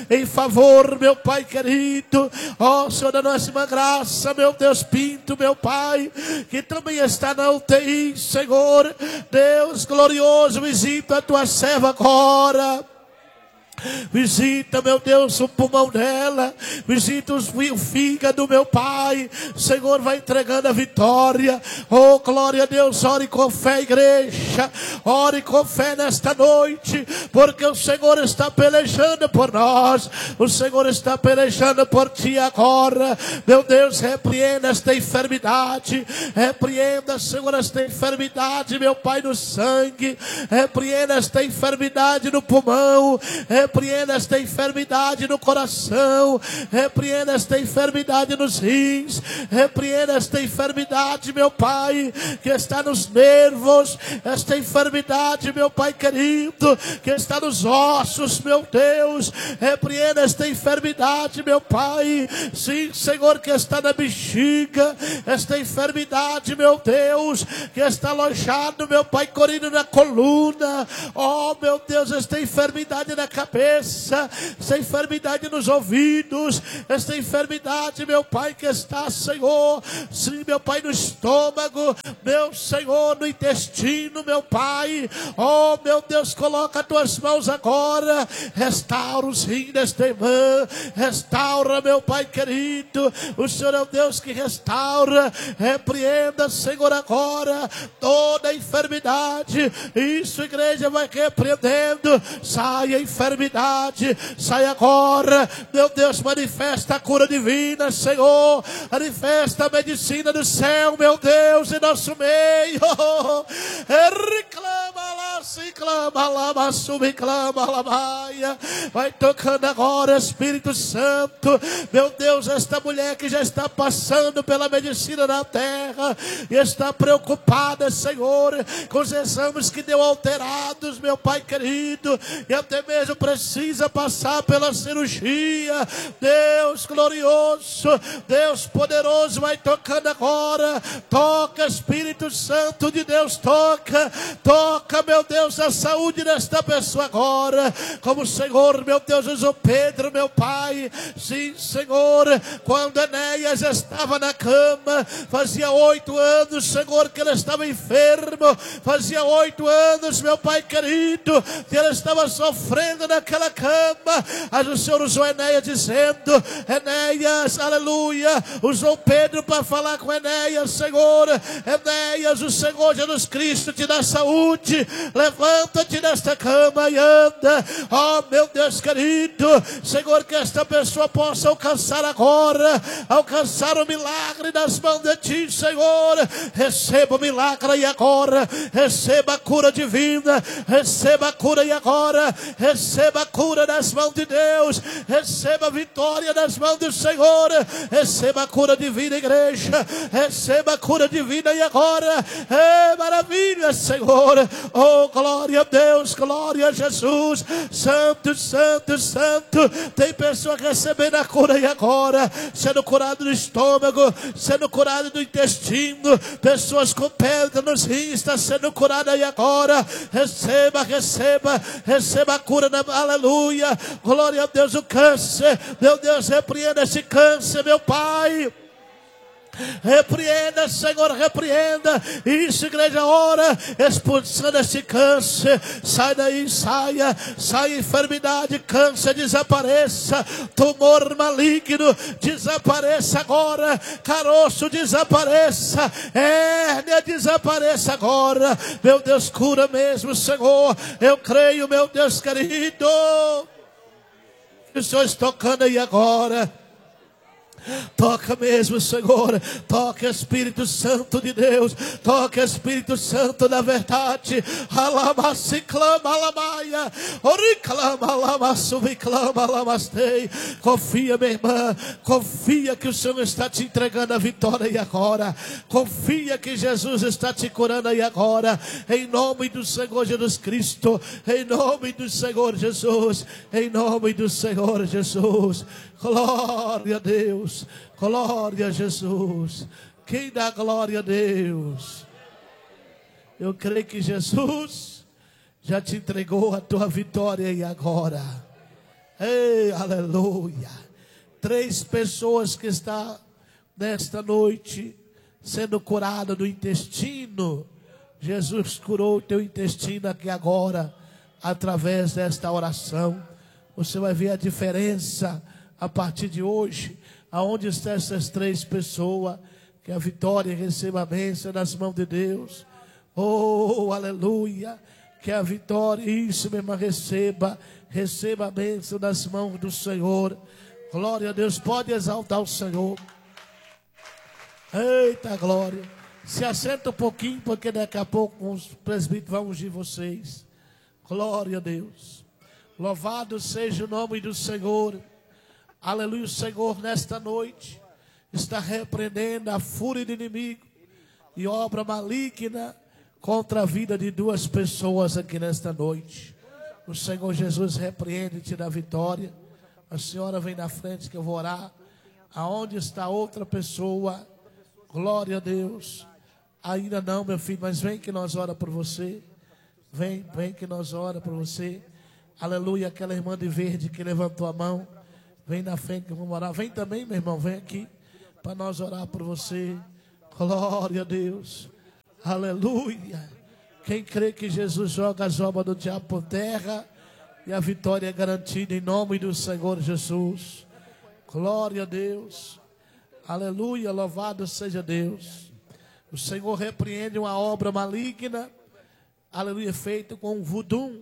em favor, meu Pai querido. Ó Senhor da nossa irmã Graça, meu Deus, Pinto, meu Pai, que também está na UTI, Senhor. Deus glorioso, visita a tua serva agora. Visita, meu Deus, o pulmão dela. Visita o fígado, meu Pai. Senhor, vai entregando a vitória. Oh, glória a Deus. Ore com fé, igreja. Ore com fé nesta noite, porque o Senhor está pelejando por nós. O Senhor está pelejando por ti agora. Meu Deus, repreenda esta enfermidade. Repreenda, Senhor, esta enfermidade, meu Pai, no sangue. Repreenda esta enfermidade no pulmão. Repreenda esta enfermidade no coração. Repreenda esta enfermidade nos rins. Repreenda esta enfermidade, meu Pai, que está nos nervos. Esta enfermidade, meu Pai querido, que está nos ossos, meu Deus. Repreenda esta enfermidade, meu Pai. Sim, Senhor, que está na bexiga. Esta enfermidade, meu Deus, que está alojado, meu Pai, correndo na coluna. Oh, meu Deus, esta enfermidade na cabeça, esta enfermidade nos ouvidos, esta enfermidade, meu Pai, que está, Senhor, sim, meu Pai, no estômago, meu Senhor, no intestino, meu Pai. Oh, meu Deus, coloca as tuas mãos agora, restaura os rins desta irmã, restaura, meu Pai querido. O Senhor é o Deus que restaura. Repreenda, Senhor, agora toda enfermidade. Isso, igreja, vai repreendendo. Saia a enfermidade, sai agora, meu Deus, manifesta a cura divina, Senhor, manifesta a medicina do céu, meu Deus, em nosso meio. Reclama lá, se clama lá, mas sube, clama lá, maia. Vai tocando agora, Espírito Santo, meu Deus, esta mulher que já está passando pela medicina na terra e está preocupada, Senhor, com os exames que deu alterados, meu Pai querido, e até mesmo precisa passar pela cirurgia. Deus glorioso, Deus poderoso, vai tocando agora. Toca, Espírito Santo de Deus, toca, meu Deus, a saúde desta pessoa agora, como o Senhor, meu Deus, usou Pedro, meu Pai. Sim, Senhor, quando Enéas estava na cama, fazia 8 anos, Senhor, que ele estava enfermo, fazia 8 anos, meu Pai querido, que ele estava sofrendo naquela cama, mas o Senhor usou Enéas dizendo, Enéas, aleluia, usou Pedro para falar com Enéas, Senhor, Enéas, o Senhor Jesus Cristo te dá saúde, levanta-te desta cama e anda. Oh, meu Deus querido, Senhor, que esta pessoa possa alcançar agora, alcançar o milagre das mãos de ti, Senhor. Receba o milagre aí agora, receba a cura divina, receba a cura aí agora, receba a cura das mãos de Deus, receba a vitória das mãos do Senhor, receba a cura divina, igreja, receba a cura divina aí agora. É maravilha, Senhor. Oh, glória a Deus, glória a Jesus. Santo, santo, santo. Tem pessoa recebendo a cura aí agora, sendo curado do estômago, sendo curado do intestino, pessoas com pedra nos rins, está sendo curada aí agora. Receba, receba, receba a cura, aleluia, glória a Deus. O câncer, meu Deus, repreenda esse câncer, meu Pai. Repreenda, Senhor, repreenda. Isso, igreja, ora, expulsando esse câncer. Sai daí, saia enfermidade, câncer, desapareça. Tumor maligno, desapareça agora. Caroço, desapareça. Hérnia, desapareça agora. Meu Deus, cura mesmo, Senhor. Eu creio, meu Deus querido, que o Senhor está tocando aí agora. Toca mesmo, Senhor. Toca, Espírito Santo de Deus. Toca, Espírito Santo da verdade. Alamassi clama, alamaia. Oriclama, alamassubi clama, alamastei. Confia, minha irmã. Confia que o Senhor está te entregando a vitória aí agora. Confia que Jesus está te curando aí agora. Em nome do Senhor Jesus Cristo. Em nome do Senhor Jesus. Em nome do Senhor Jesus. Glória a Deus, glória a Jesus. Quem dá glória a Deus? Eu creio que Jesus já te entregou a tua vitória e agora. Ei, aleluia. 3 pessoas que estão nesta noite sendo curada do intestino. Jesus curou o teu intestino aqui agora, através desta oração. Você vai ver a diferença a partir de hoje. Aonde estão essas 3 pessoas? Que a Vitória receba a bênção das mãos de Deus. Oh, aleluia. Que a Vitória, isso mesmo, receba a bênção das mãos do Senhor. Glória a Deus. Pode exaltar o Senhor. Eita glória. Se assenta um pouquinho, porque daqui a pouco os presbíteros vão ungir vocês. Glória a Deus. Louvado seja o nome do Senhor. Aleluia. O Senhor nesta noite está repreendendo a fúria do inimigo e obra maligna contra a vida de 2 pessoas aqui nesta noite. O Senhor Jesus repreende e te dá vitória. A senhora vem na frente que eu vou orar. Aonde está outra pessoa? Glória a Deus. Ainda não, meu filho, mas vem que nós ora por você. Vem que nós ora por você. Aleluia, aquela irmã de verde que levantou a mão. Vem na frente que vamos orar. Vem também, meu irmão, vem aqui para nós orar por você. Glória a Deus. Aleluia. Quem crê que Jesus joga as obras do diabo por terra e a vitória é garantida em nome do Senhor Jesus. Glória a Deus. Aleluia, louvado seja Deus. O Senhor repreende uma obra maligna. Aleluia, feita com um voodoo.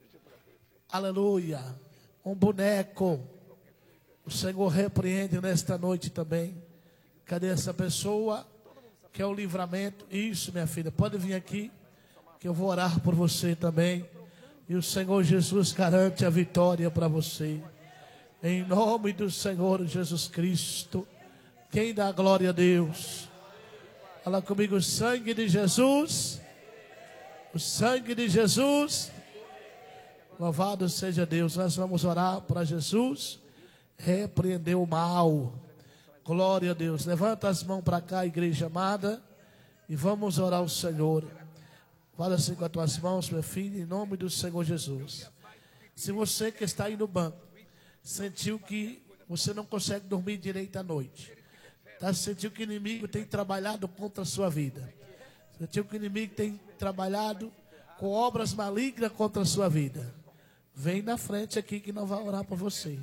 Aleluia, um boneco. O Senhor repreende nesta noite também. Cadê essa pessoa? Que é o livramento. Isso, minha filha, pode vir aqui, que eu vou orar por você também. E o Senhor Jesus garante a vitória para você. Em nome do Senhor Jesus Cristo. Quem dá glória a Deus? Fala comigo, o sangue de Jesus. O sangue de Jesus. Louvado seja Deus. Nós vamos orar para Jesus repreender o mal. Glória a Deus. Levanta as mãos para cá, igreja amada, e vamos orar ao Senhor. Fala assim com as tuas mãos, meu filho, em nome do Senhor Jesus. Se você que está aí no banco sentiu que você não consegue dormir direito à noite, sentiu que o inimigo tem trabalhado contra a sua vida, sentiu que o inimigo tem trabalhado com obras malignas contra a sua vida, vem na frente aqui que nós vamos orar por você.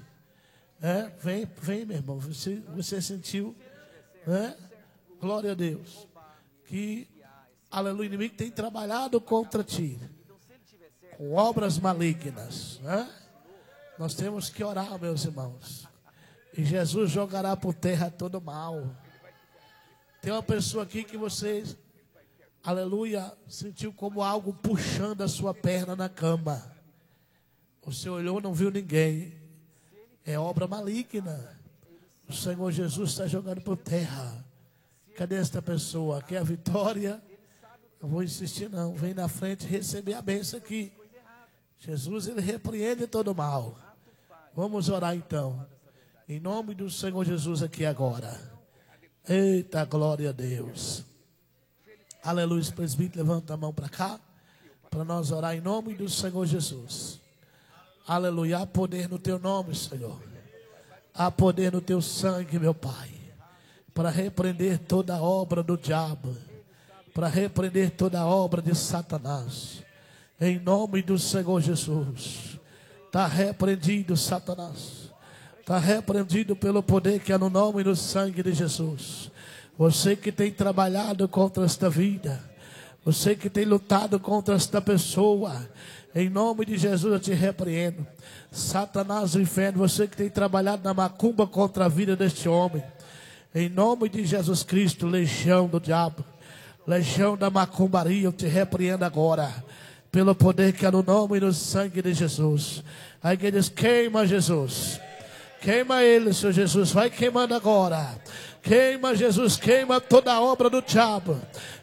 Vem, meu irmão. Você sentiu, glória a Deus, que, aleluia, o inimigo tem trabalhado contra ti, com obras malignas, Nós temos que orar, meus irmãos. E Jesus jogará por terra todo mal. Tem uma pessoa aqui que você, aleluia, sentiu como algo puxando a sua perna na cama. Você olhou, não viu ninguém. É obra maligna. O Senhor Jesus está jogando por terra. Cadê esta pessoa? Quer a vitória? Não vou insistir não. Vem na frente receber a bênção aqui. Jesus, ele repreende todo mal. Vamos orar então. Em nome do Senhor Jesus aqui agora. Eita, glória a Deus. Aleluia. Presbítero, levanta a mão para cá, para nós orar em nome do Senhor Jesus. Aleluia. Há poder no teu nome, Senhor. Há poder no teu sangue, meu Pai, para repreender toda obra do diabo, para repreender toda obra de Satanás. Em nome do Senhor Jesus. Está repreendido, Satanás. Está repreendido pelo poder que há no nome e no sangue de Jesus. Você que tem trabalhado contra esta vida, você que tem lutado contra esta pessoa, em nome de Jesus eu te repreendo. Satanás, o inferno, você que tem trabalhado na macumba contra a vida deste homem, em nome de Jesus Cristo, legião do diabo, legião da macumbaria, eu te repreendo agora, pelo poder que há no nome e no sangue de Jesus. Aí que diz, queima Jesus, queima ele, Senhor Jesus, vai queimando agora. Queima Jesus, queima toda a obra do diabo,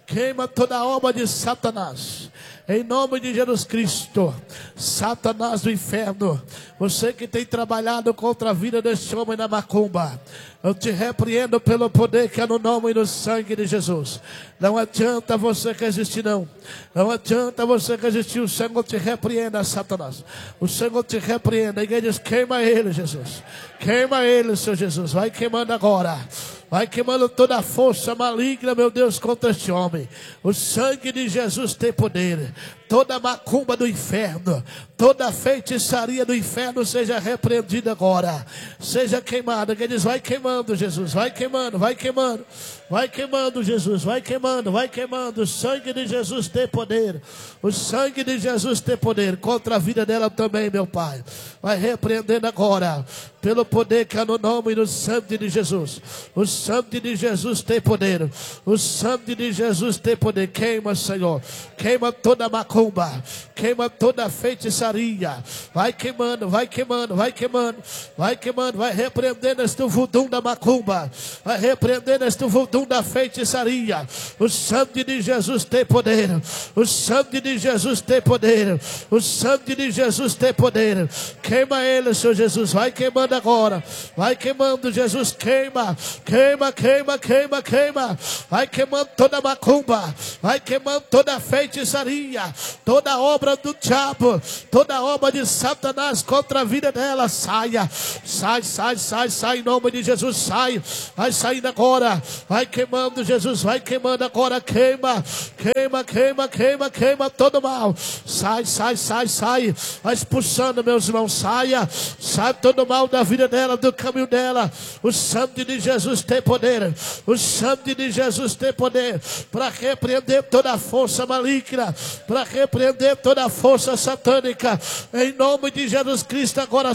Queima toda obra de Satanás. Em nome de Jesus Cristo. Satanás do inferno, você que tem trabalhado contra a vida deste homem na macumba, eu te repreendo pelo poder que é no nome e no sangue de Jesus. Não adianta você resistir, não. Não adianta você resistir. O Senhor te repreenda, Satanás. O Senhor te repreenda. A igreja diz: queima ele, Jesus. Queima ele, Senhor Jesus. Vai queimando agora. Vai queimando toda a força maligna, meu Deus, contra este homem. O sangue de Jesus tem poder. Toda a macumba do inferno, toda a feitiçaria do inferno seja repreendida agora. Seja queimada. Ele diz: vai queimando, Jesus. Vai queimando, vai queimando. Vai queimando, Jesus. Vai queimando, vai queimando. O sangue de Jesus tem poder. O sangue de Jesus tem poder contra a vida dela também, meu Pai. Vai repreendendo agora, pelo poder que é no nome e no sangue de Jesus. O sangue de Jesus tem poder. O sangue de Jesus tem poder. Queima, Senhor. Queima toda a macumba. Queima toda a feitiçaria. Vai queimando, vai queimando, vai queimando. Vai queimando, vai repreendendo este voodoo da macumba. Vai repreendendo este voodoo da feitiçaria. O sangue de Jesus tem poder. O sangue de Jesus tem poder. O sangue de Jesus tem poder. Queima ele, Senhor Jesus. Vai queimando agora. Vai queimando, Jesus. Queima, queima, queima, queima, queima. Vai queimando toda a macumba. Vai queimando toda a feitiçaria. Toda a obra do diabo. Toda a obra de Satanás contra a vida dela. Saia. Sai, sai, sai, sai. Em nome de Jesus. Sai. Vai saindo agora. Vai queimando, Jesus. Vai queimando agora. Queima. Queima, queima, queima, queima todo mal. Sai, sai, sai, sai. Vai expulsando, meus irmãos. Saia. Sai todo mal da vida dela, do caminho dela. O sangue de Jesus tem poder. O sangue de Jesus tem poder para repreender toda a força maligna, para repreender toda a força satânica. Em nome de Jesus Cristo, agora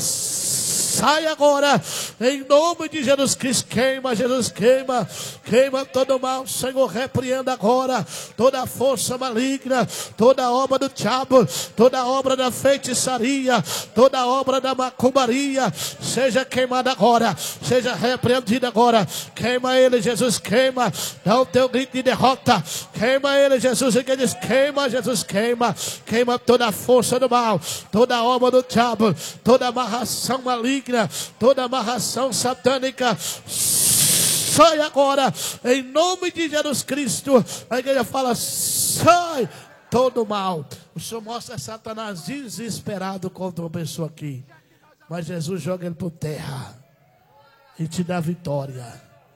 sai agora, em nome de Jesus Cristo. Queima, Jesus, queima. Queima todo o mal, Senhor. Repreenda agora toda a força maligna, toda a obra do diabo, toda a obra da feitiçaria, toda a obra da macumbaria. Seja queimada agora, seja repreendida agora. Queima ele, Jesus, queima. Dá o teu grito de derrota. Queima ele, Jesus. Ele diz: queima, Jesus, queima. Queima toda a força do mal, toda a obra do diabo, toda a amarração maligna, toda amarração satânica. Sai agora, em nome de Jesus Cristo. A igreja fala: sai todo mal. O Senhor mostra Satanás desesperado contra uma pessoa aqui, mas Jesus joga ele por terra e te dá vitória.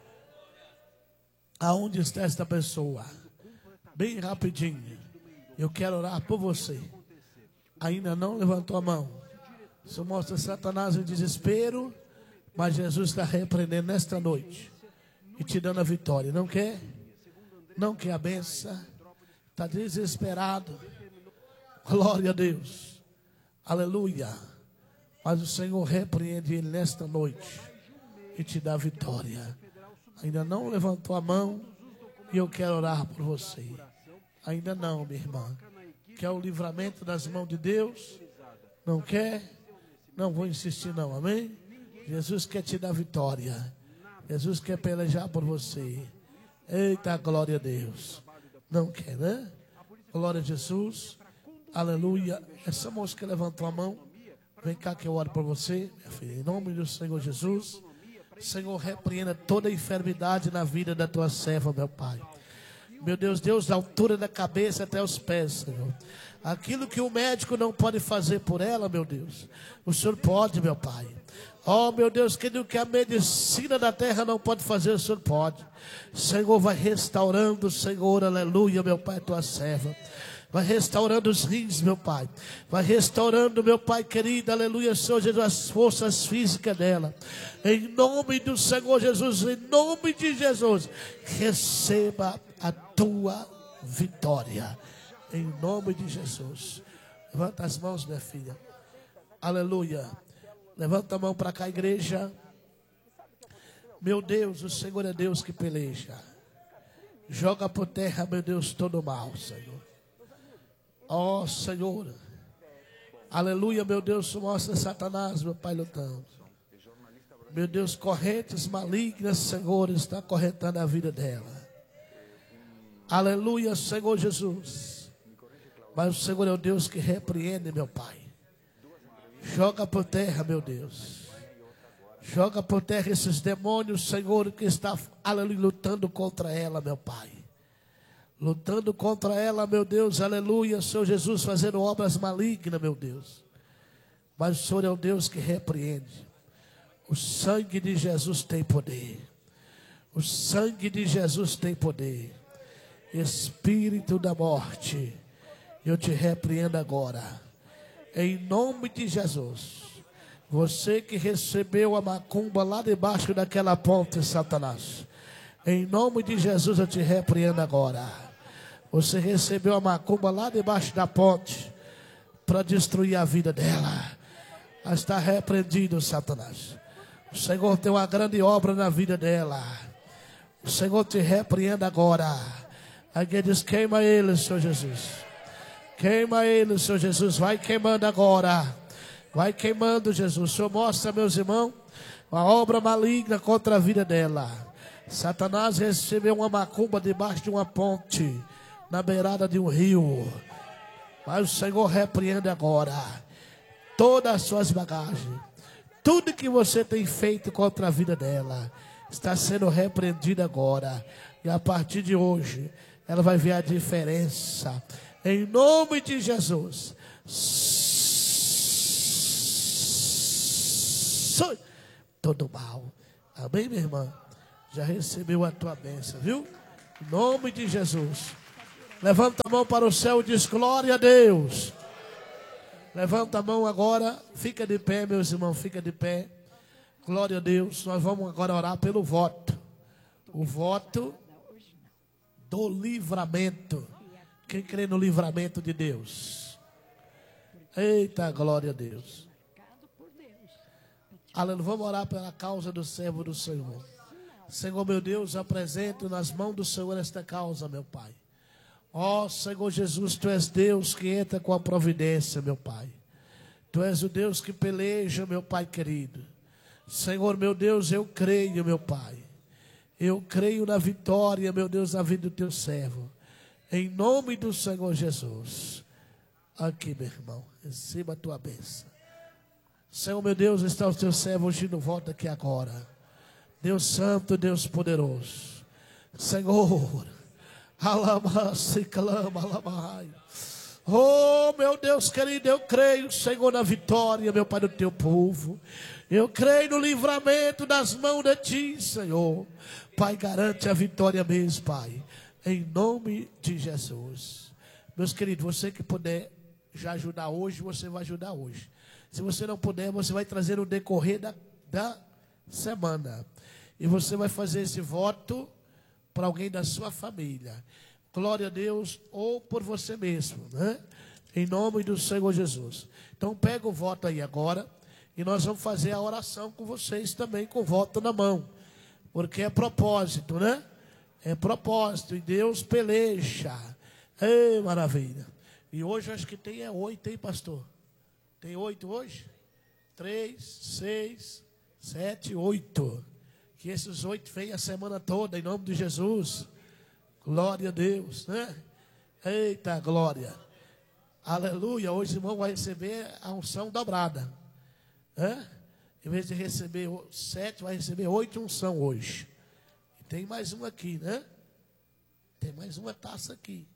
Aonde está esta pessoa? Bem rapidinho, eu quero orar por você. Ainda não levantou a mão. O Senhor mostra Satanás em desespero, mas Jesus está repreendendo nesta noite e te dando a vitória. Não quer? Não quer a benção? Está desesperado? Glória a Deus. Aleluia. Mas o Senhor repreende ele nesta noite e te dá a vitória. Ainda não levantou a mão e eu quero orar por você. Ainda não, minha irmã. Quer o livramento das mãos de Deus? Não quer? Não vou insistir não, amém? Jesus quer te dar vitória. Jesus quer pelejar por você. Eita, glória a Deus. Não quer, né? Glória a Jesus. Aleluia. Essa moça que levantou a mão, vem cá que eu oro por você, minha filha. Em nome do Senhor Jesus. Senhor, repreenda toda enfermidade na vida da tua serva, meu Pai. Meu Deus, Deus, da altura da cabeça até os pés, Senhor. Aquilo que o médico não pode fazer por ela, meu Deus, o Senhor pode, meu Pai. Oh, meu Deus, aquilo que a medicina da terra não pode fazer, o Senhor pode. Senhor, vai restaurando, Senhor, aleluia, meu Pai, tua serva. Vai restaurando os rins, meu Pai. Vai restaurando, meu Pai querido, aleluia, Senhor Jesus, as forças físicas dela. Em nome do Senhor Jesus, em nome de Jesus, receba a tua vitória. Em nome de Jesus. Levanta as mãos, minha filha. Aleluia. Levanta a mão para cá, igreja. Meu Deus, o Senhor é Deus que peleja. Joga por terra, meu Deus, todo o mal, Senhor. Ó Senhor. Aleluia, meu Deus, mostra Satanás, meu Pai, lutando. Meu Deus, correntes malignas, Senhor, está correntando a vida dela. Aleluia, Senhor Jesus. Mas o Senhor é o Deus que repreende, meu Pai. Joga por terra, meu Deus. Joga por terra esses demônios, Senhor, que está, aleluia, lutando contra ela, meu Pai. Lutando contra ela, meu Deus, aleluia, Senhor Jesus, fazendo obras malignas, meu Deus. Mas o Senhor é o Deus que repreende. O sangue de Jesus tem poder. O sangue de Jesus tem poder. Espírito da morte, eu te repreendo agora. Em nome de Jesus. Você que recebeu a macumba lá debaixo daquela ponte, Satanás. Em nome de Jesus eu te repreendo agora. Você recebeu a macumba lá debaixo da ponte para destruir a vida dela. Está repreendido, Satanás. O Senhor tem uma grande obra na vida dela. O Senhor te repreende agora. Alguém diz, queima ele, Senhor Jesus. Queima ele, Senhor Jesus. Vai queimando agora. Vai queimando, Jesus. O Senhor mostra, meus irmãos, uma obra maligna contra a vida dela. Satanás recebeu uma macumba debaixo de uma ponte, na beirada de um rio. Mas o Senhor repreende agora todas as suas bagagens. Tudo que você tem feito contra a vida dela está sendo repreendido agora. E a partir de hoje, ela vai ver a diferença. Em nome de Jesus. Todo mal. Amém, minha irmã? Já recebeu a tua bênção, viu? Em nome de Jesus. Levanta a mão para o céu e diz, glória a Deus. Levanta a mão agora. Fica de pé, meus irmãos, fica de pé. Glória a Deus. Nós vamos agora orar pelo voto. O voto do livramento. Quem crê no livramento de Deus? Eita, glória a Deus. Aleluia. Vamos orar pela causa do servo do Senhor. Senhor, meu Deus, apresento nas mãos do Senhor esta causa, meu Pai. Ó Senhor Jesus, Tu és Deus que entra com a providência, meu Pai. Tu és o Deus que peleja, meu Pai querido. Senhor, meu Deus, eu creio, meu Pai. Eu creio na vitória, meu Deus, na vida do Teu servo. Em nome do Senhor Jesus. Aqui, meu irmão, receba a Tua bênção. Senhor, meu Deus, está o Teu servo hoje no voto aqui agora. Deus santo, Deus poderoso. Senhor, alama-se, clama, alamai. Oh, meu Deus querido, eu creio, Senhor, na vitória, meu Pai, do Teu povo. Eu creio no livramento das mãos de Ti, Senhor. Pai, garante a vitória mesmo, Pai. Em nome de Jesus. Meus queridos, você que puder já ajudar hoje, você vai ajudar hoje. Se você não puder, você vai trazer no decorrer da semana. E você vai fazer esse voto para alguém da sua família. Glória a Deus, ou por você mesmo, né? Em nome do Senhor Jesus. Então pega o voto aí agora. E nós vamos fazer a oração com vocês também, com o voto na mão. Porque é propósito, né? É propósito. E Deus peleja. Ei, maravilha. E hoje acho que tem 8, hein, pastor? Tem 8 hoje? 3, 6, 7, 8. Que esses 8 venham a semana toda, em nome de Jesus. Glória a Deus, né? Eita, glória. Aleluia. Hoje o irmão vai receber a unção dobrada. Em vez de receber 7, vai receber 8 unção hoje. E tem mais uma aqui, né? Tem mais uma taça aqui.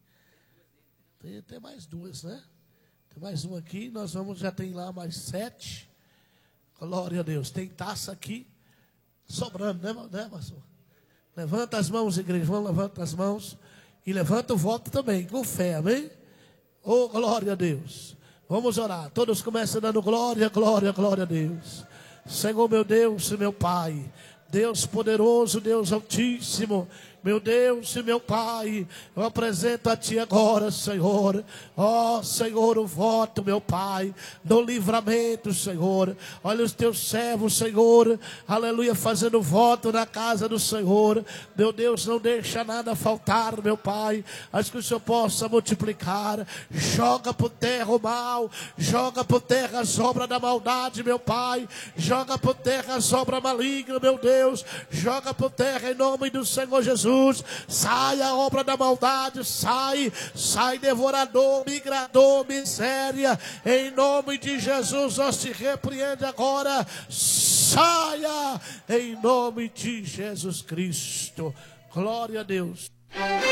Tem mais 2, né? Tem mais uma aqui. Nós vamos, já tem lá mais 7. Glória a Deus. Tem taça aqui sobrando, né, pastor? Levanta as mãos, igreja. Vamos, levanta as mãos. E levanta o voto também, com fé, amém? Oh, glória a Deus. Vamos orar. Todos começam dando glória, glória, glória a Deus. Senhor, meu Deus e meu Pai. Deus poderoso, Deus altíssimo. Meu Deus e meu Pai, eu apresento a Ti agora, Senhor. Ó, Senhor, o voto, meu Pai, do livramento, Senhor. Olha os Teus servos, Senhor, aleluia, fazendo voto na casa do Senhor. Meu Deus, não deixa nada faltar, meu Pai, mas que o Senhor possa multiplicar. Joga por terra o mal, joga por terra as obras da maldade, meu Pai. Joga por terra as obras malignas, meu Deus. Joga por terra em nome do Senhor Jesus. Jesus. Sai a obra da maldade, sai devorador, migrador, miséria. Em nome de Jesus, nós te repreende agora. Saia em nome de Jesus Cristo. Glória a Deus.